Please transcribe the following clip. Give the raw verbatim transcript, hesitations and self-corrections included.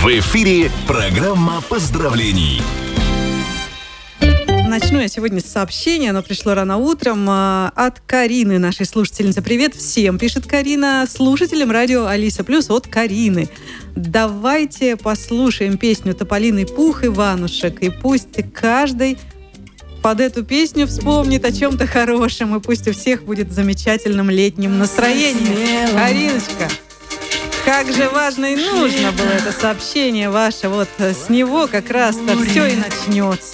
В эфире программа поздравлений. Начну я сегодня с сообщения, оно пришло рано утром, от Карины, нашей слушательницы. Привет всем, пишет Карина, слушателям радио Алиса Плюс от Карины. Давайте послушаем песню «Тополиный пух» Иванушек, и пусть каждый под эту песню вспомнит о чем-то хорошем, и пусть у всех будет замечательным летним настроением. Кариночка, как же важно и нужно было это сообщение ваше, вот с него как раз-то все и начнется.